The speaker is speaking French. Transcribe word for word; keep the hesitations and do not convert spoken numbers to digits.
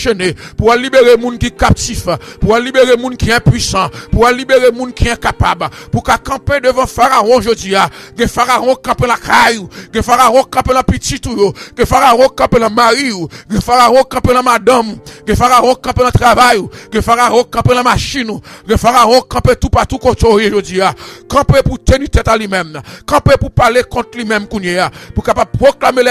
enchaîné, pour libérer moun qui captif, pour libérer moun qui impuissant, pour libérer moun qui incapable, pour qu'à camper devant Pharaon aujourd'hui, que Pharaon campe la caillou, que Pharaon campe la petite ou, que Pharaon campe la mari ou, que Pharaon campe la madame, que Pharaon campe la travail ou, que Pharaon campe la machine ou, que Pharaon campe tout partout contre aujourd'hui, camper pour tenir tête à lui-même, camper pour parler contre lui-même, pour capable proclamer